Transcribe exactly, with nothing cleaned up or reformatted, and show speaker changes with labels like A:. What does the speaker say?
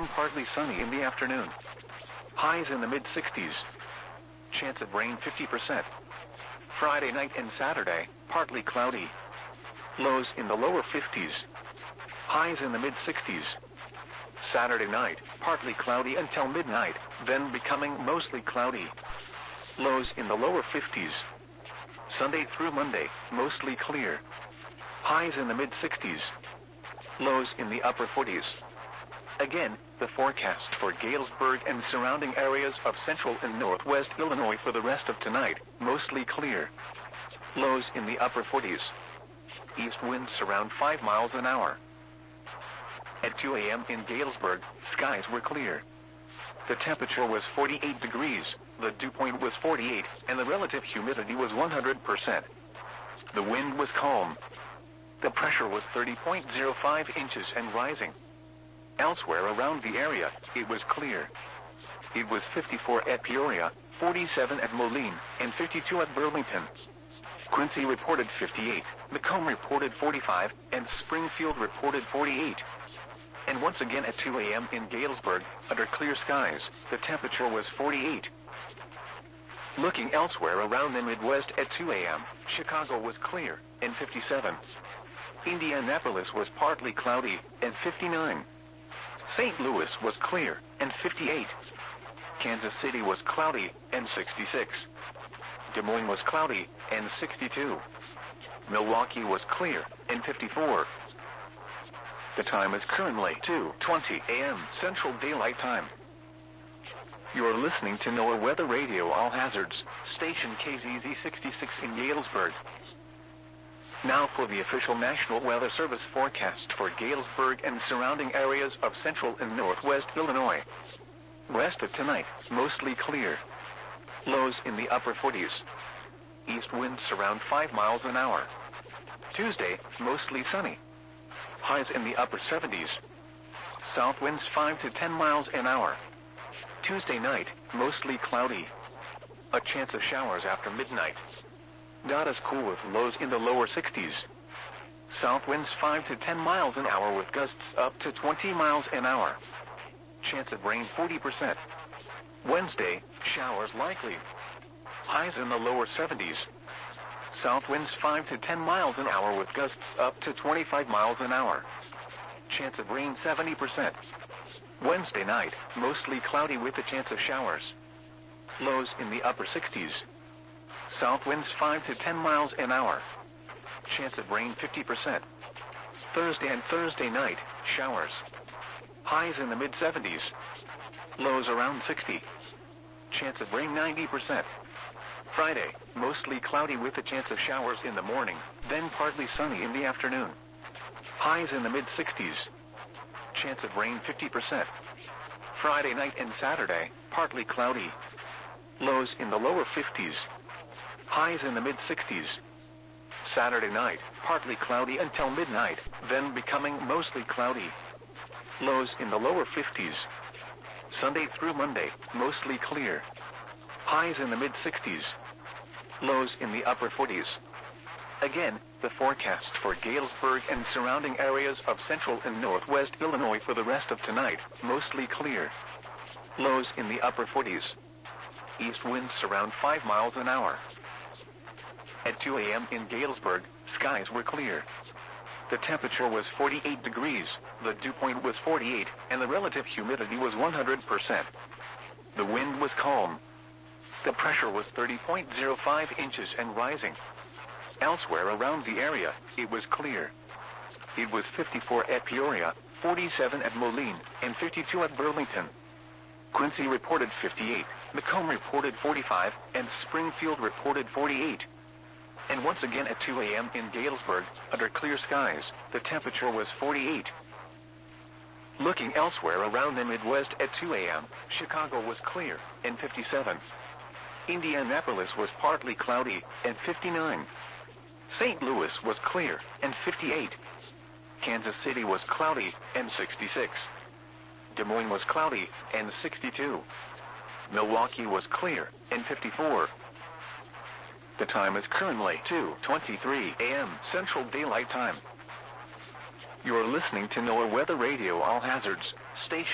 A: then partly sunny in the afternoon. Highs in the mid sixties. Chance of rain fifty percent. Friday night and Saturday, partly cloudy. Lows in the lower fifties. Highs in the mid sixties. Saturday night, partly cloudy until midnight, then becoming mostly cloudy. Lows in the lower fifties. Sunday through Monday, mostly clear. Highs in the mid sixties. Lows in the upper forties. Again, the forecast for Galesburg and surrounding areas of central and northwest Illinois for the rest of tonight, mostly clear. Lows in the upper forties. East winds around five miles an hour. At two a m in Galesburg, skies were clear. The temperature was forty-eight degrees, the dew point was forty-eight, and the relative humidity was one hundred percent. The wind was calm. The pressure was thirty point zero five inches and rising. Elsewhere around the area, it was clear. It was fifty-four at Peoria, forty-seven at Moline, and fifty-two at Burlington. Quincy reported fifty-eight, Macomb reported forty-five, and Springfield reported forty-eight. And once again at two a m in Galesburg, under clear skies, the temperature was forty-eight. Looking elsewhere around the Midwest at two a m, Chicago was clear, and fifty-seven. Indianapolis was partly cloudy, and fifty-nine. Saint Louis was clear, and fifty-eight. Kansas City was cloudy, and sixty-six. Des Moines was cloudy, and sixty-two. Milwaukee was clear, and fifty-four. The time is currently two twenty a m Central Daylight Time. You are listening to NOAA Weather Radio All Hazards, station K Z Z sixty-six in Galesburg. Now for the official National Weather Service forecast for Galesburg and surrounding areas of central and northwest Illinois. Rest of tonight, mostly clear. Lows in the upper forties. East winds around five miles an hour. Tuesday, mostly sunny. Highs in the upper seventies. South winds five to ten miles an hour. Tuesday night, mostly cloudy. A chance of showers after midnight. Not as cool with lows in the lower sixties. South winds five to ten miles an hour with gusts up to twenty miles an hour. Chance of rain forty percent. Wednesday, showers likely. Highs in the lower seventies. South winds five to ten miles an hour with gusts up to twenty-five miles an hour. Chance of rain seventy percent. Wednesday night, mostly cloudy with a chance of showers. Lows in the upper sixties. South winds five to ten miles an hour. Chance of rain fifty percent. Thursday and Thursday night, showers. Highs in the mid seventies. Lows around sixty. Chance of rain ninety percent. Friday, mostly cloudy with a chance of showers in the morning, then partly sunny in the afternoon. Highs in the mid sixties. Chance of rain fifty percent. Friday night and Saturday, partly cloudy. Lows in the lower fifties. Highs in the mid sixties. Saturday night, partly cloudy until midnight, then becoming mostly cloudy. Lows in the lower fifties. Sunday through Monday, mostly clear. Highs in the mid sixties. Lows in the upper forties. Again, the forecast for Galesburg and surrounding areas of central and northwest Illinois for the rest of tonight, mostly clear. Lows in the upper forties. East winds around five miles an hour. At two a m in Galesburg, skies were clear. The temperature was forty-eight degrees, the dew point was forty-eight, and the relative humidity was one hundred percent. The wind was calm. The pressure was thirty point zero five inches and rising. Elsewhere around the area, it was clear. It was fifty-four at Peoria, forty-seven at Moline, and fifty-two at Burlington. Quincy reported fifty-eight, Macomb reported forty-five, and Springfield reported forty-eight. And once again at two a m in Galesburg, under clear skies, the temperature was forty-eight. Looking elsewhere around the Midwest at two a m, Chicago was clear, and fifty-seven. Indianapolis was partly cloudy, and fifty-nine. Saint Louis was clear, and fifty-eight. Kansas City was cloudy, and sixty-six. Des Moines was cloudy, and sixty-two. Milwaukee was clear, and fifty-four. The time is currently two twenty-three a m Central Daylight Time. You are listening to NOAA Weather Radio All Hazards, station